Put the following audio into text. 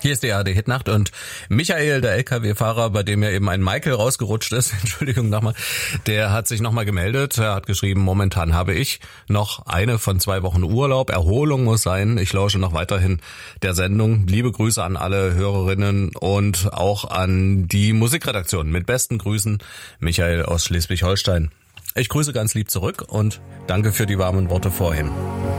Hier ist die ARD Hitnacht und Michael, der LKW-Fahrer, bei dem ja eben ein Michael rausgerutscht ist, Entschuldigung nochmal, der hat sich nochmal gemeldet. Er hat geschrieben, momentan habe ich noch eine von 2 Wochen Urlaub. Erholung muss sein. Ich lausche noch weiterhin der Sendung. Liebe Grüße an alle Hörerinnen und auch an die Musikredaktion. Mit besten Grüßen, Michael aus Schleswig-Holstein. Ich grüße ganz lieb zurück und danke für die warmen Worte vorhin.